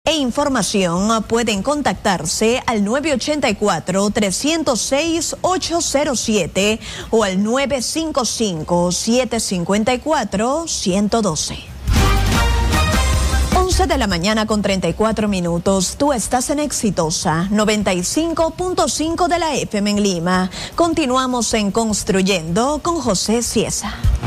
e información pueden contactarse al 984-306-807 o al 955-754-112. 11 de la mañana con 34 minutos. Tú estás en Exitosa 95.5 de la FM en Lima. Continuamos en Construyendo con José Ciesa.